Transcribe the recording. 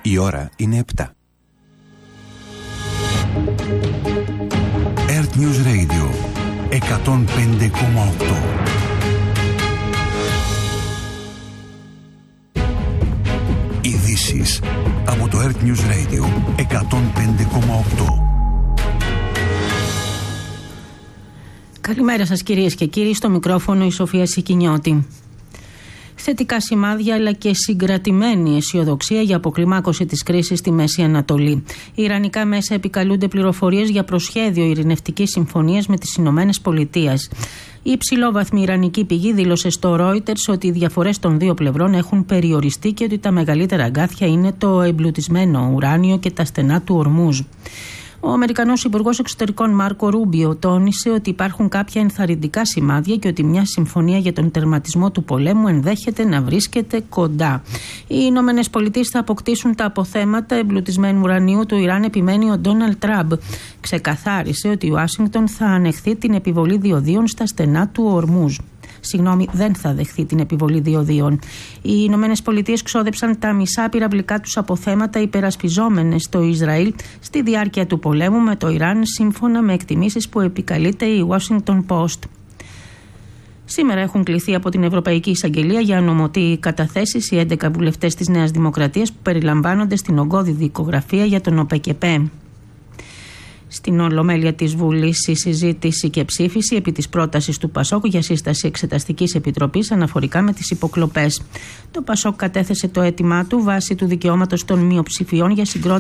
Η ώρα είναι 7. Earth News Radio 105,8. Ειδήσεις από το Earth News Radio 105,8. Καλημέρα σας κυρίες και κύριοι, στο μικρόφωνο η Σοφία Σικινιώτη. Θετικά σημάδια αλλά και συγκρατημένη αισιοδοξία για αποκλιμάκωση της κρίσης στη Μέση Ανατολή. Οι ιρανικά μέσα επικαλούνται πληροφορίες για προσχέδιο ειρηνευτικής συμφωνίας με τις Ηνωμένες Πολιτείες. Η υψηλόβαθμη ιρανική πηγή δήλωσε στο Reuters ότι οι διαφορές των δύο πλευρών έχουν περιοριστεί και ότι τα μεγαλύτερα αγκάθια είναι το εμπλουτισμένο ουράνιο και τα στενά του Ορμούζ. Ο Αμερικανός Υπουργός Εξωτερικών Μάρκο Ρούμπιο τόνισε ότι υπάρχουν κάποια ενθαρρυντικά σημάδια και ότι μια συμφωνία για τον τερματισμό του πολέμου ενδέχεται να βρίσκεται κοντά. Οι Ηνωμένες Πολιτείες θα αποκτήσουν τα αποθέματα εμπλουτισμένου ουρανίου του Ιράν, επιμένει ο Ντόναλντ Τραμπ. Ξεκαθάρισε ότι η Ουάσιγκτον θα ανεχθεί την επιβολή διοδίων στα στενά του Ορμούζ. Δεν θα δεχθεί την επιβολή διοδίων. Οι Ηνωμένες Πολιτείες ξόδεψαν τα μισά πυραυλικά τους αποθέματα υπερασπιζόμενες στο Ισραήλ στη διάρκεια του πολέμου με το Ιράν, σύμφωνα με εκτιμήσεις που επικαλείται η Washington Post. Σήμερα έχουν κληθεί από την Ευρωπαϊκή Εισαγγελία για νομοτή καταθέσεις οι 11 βουλευτές της Νέας Δημοκρατίας που περιλαμβάνονται στην ογκώδη δικογραφία για τον ΟΠΕΚΕΠΕ. Στην Ολομέλεια της Βουλής η συζήτηση και ψήφιση επί της πρότασης του ΠΑΣΟΚ για σύσταση εξεταστικής επιτροπής αναφορικά με τις υποκλοπές. Το ΠΑΣΟΚ κατέθεσε το αίτημά του βάσει του δικαιώματος των μειοψηφιών για συγκρότηση